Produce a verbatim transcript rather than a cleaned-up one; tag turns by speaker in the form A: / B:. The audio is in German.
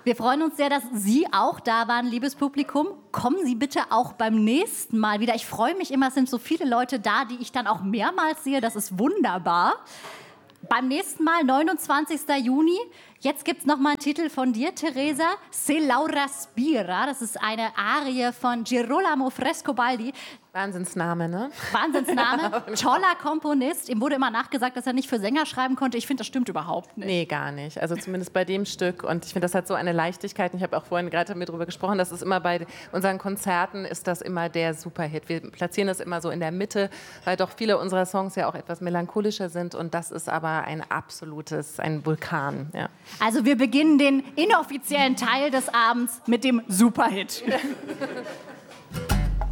A: Wir freuen uns sehr, dass Sie auch da waren, liebes Publikum. Kommen Sie bitte auch beim nächsten Mal wieder. Ich freue mich immer, es sind so viele Leute da, die ich dann auch mehrmals sehe. Das ist wunderbar. Beim nächsten Mal, neunundzwanzigsten Juni. Jetzt gibt es nochmal einen Titel von dir, Teresa. Se Laura Spira. Das ist eine Arie von Girolamo Frescobaldi.
B: Wahnsinnsname, ne?
A: Wahnsinnsname. Toller Komponist. Ihm wurde immer nachgesagt, dass er nicht für Sänger schreiben konnte. Ich finde, das stimmt überhaupt nicht.
B: Nee, gar nicht. Also zumindest bei dem Stück. Und ich finde, das hat so eine Leichtigkeit. Und ich habe auch vorhin gerade mit darüber gesprochen, dass es immer bei unseren Konzerten ist das immer der Superhit. Wir platzieren das immer so in der Mitte, weil doch viele unserer Songs ja auch etwas melancholischer sind. Und das ist aber ein absolutes, ein Vulkan. Ja.
A: Also wir beginnen den inoffiziellen Teil des Abends mit dem Superhit.